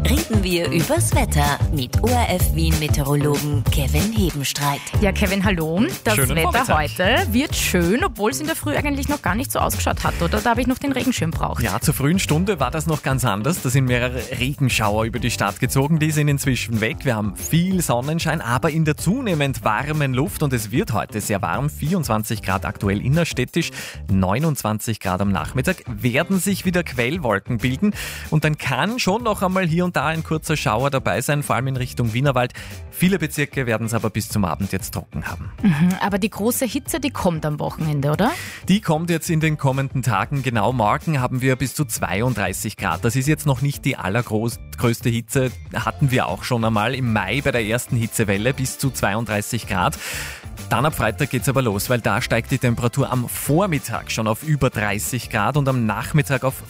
reden wir übers Wetter mit ORF Wien Meteorologen Kevin Hebenstreit. Ja, Kevin, hallo. Das Schönen Wetter Vormittag. heute wird schön, obwohl es in der Früh eigentlich noch gar nicht so ausgeschaut hat, oder? Da habe ich noch den Regenschirm braucht. Ja, zur frühen Stunde war das noch ganz anders. Da sind mehrere Regenschauer über die Stadt gezogen. Die sind inzwischen weg. Wir haben viel Sonnenschein, aber in der zunehmend warmen Luft. Und es wird heute sehr warm. 24 Grad aktuell innerstädtisch, 29 Grad am Nachmittag. Werden sich wieder Quellwolken bilden. Und dann kann schon noch einmal hier und da ein kurzer Schauer dabei sein, vor allem in Richtung Wienerwald. Viele Bezirke werden es aber bis zum Abend jetzt trocken haben. Aber die große Hitze, die kommt am Wochenende, oder? Die kommt jetzt in den kommenden Tagen. Genau morgen haben wir bis zu 32 Grad. Das ist jetzt noch nicht die allergrößte Hitze. Hatten wir auch schon einmal im Mai bei der ersten Hitzewelle bis zu 32 Grad. Dann ab Freitag geht's aber los, weil da steigt die Temperatur am Vormittag schon auf über 30 Grad und am Nachmittag auf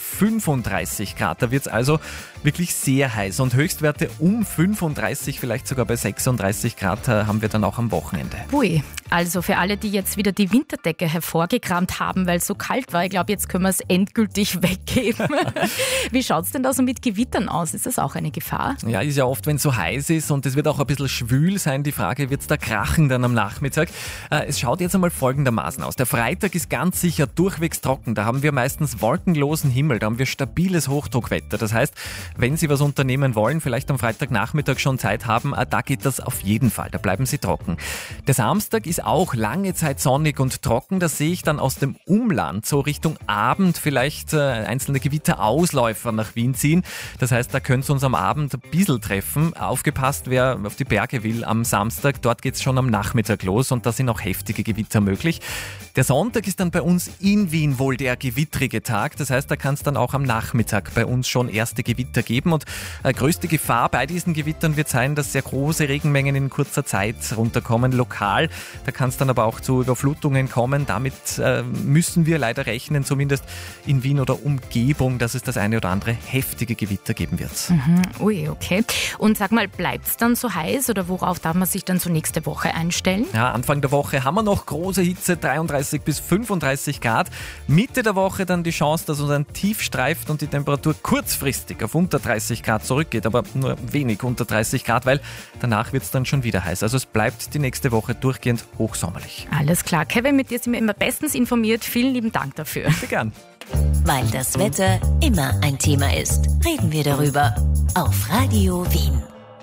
35 Grad. Da wird's also wirklich sehr heiß und Höchstwerte um 35, vielleicht sogar bei 36 Grad haben wir dann auch am Wochenende. Ui, also für alle, die jetzt wieder die Winterdecke hervorgekramt haben, weil es so kalt war, ich glaube, jetzt können wir es endgültig weggeben. Wie schaut's denn da so mit Gewittern aus? Ist das auch eine Gefahr? Ja, ist ja oft, wenn es so heiß ist und es wird auch ein bisschen schwül sein, die Frage, wird's da krachen dann am Nachmittag? Es schaut jetzt einmal folgendermaßen aus. Der Freitag ist ganz sicher durchwegs trocken. Da haben wir meistens wolkenlosen Himmel, da haben wir stabiles Hochdruckwetter. Das heißt, wenn Sie was unternehmen wollen, vielleicht am Freitagnachmittag schon Zeit haben, da geht das auf jeden Fall. Da bleiben Sie trocken. Der Samstag ist auch lange Zeit sonnig und trocken. Das sehe ich dann aus dem Umland, so Richtung Abend vielleicht einzelne Gewitterausläufer nach Wien ziehen. Das heißt, da könnte es uns am Abend ein bisschen treffen. Aufgepasst, wer auf die Berge will am Samstag. Dort geht es schon am Nachmittag los und da sind auch heftige Gewitter möglich. Der Sonntag ist dann bei uns in Wien wohl der gewittrige Tag. Das heißt, da kann es dann auch am Nachmittag bei uns schon erste Gewitter geben. Und größte Gefahr bei diesen Gewittern wird sein, dass sehr große Regenmengen in kurzer Zeit runterkommen, lokal. Da kann es dann aber auch zu Überflutungen kommen. Damit müssen wir leider rechnen, zumindest in Wien oder Umgebung, dass es das eine oder andere heftige Gewitter geben wird. Ui, okay. Und sag mal, bleibt es dann so heiß oder worauf darf man sich dann so nächste Woche einstellen? Ja, Anfang der Woche haben wir noch große Hitze, 33 bis 35 Grad. Mitte der Woche dann die Chance, dass uns ein Tief streift und die Temperatur kurzfristig auf unter 30 Grad zurückgeht, aber nur wenig unter 30 Grad, weil danach wird es dann schon wieder heiß. Also es bleibt die nächste Woche durchgehend hochsommerlich. Alles klar. Kevin, mit dir sind wir immer bestens informiert. Vielen lieben Dank dafür. Sehr gern. Weil das Wetter immer ein Thema ist, reden wir darüber auf Radio Wien.